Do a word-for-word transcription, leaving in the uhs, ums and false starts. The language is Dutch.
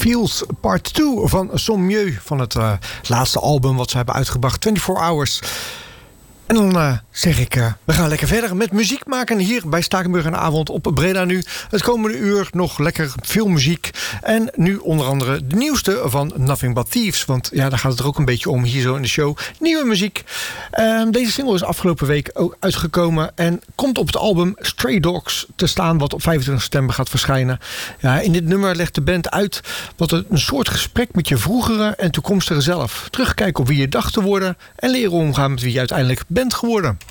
Feels Part twee van Sommieu, van het uh, laatste album wat ze hebben uitgebracht, vierentwintig Hours. En dan uh, zeg ik, uh, we gaan lekker verder met muziek maken hier bij Spakenburg aan de avond op Breda nu. Het komende uur nog lekker veel muziek. En nu onder andere de nieuwste van Nothing But Thieves. Want ja, daar gaat het er ook een beetje om hier zo in de show. Nieuwe muziek. Uh, deze single is afgelopen week ook uitgekomen en komt op het album Stray Dogs te staan, wat op vijfentwintig september gaat verschijnen. Ja, in dit nummer legt de band uit wat een soort gesprek met je vroegere en toekomstige zelf. Terugkijken op wie je dacht te worden en leren omgaan met wie je uiteindelijk bent geworden.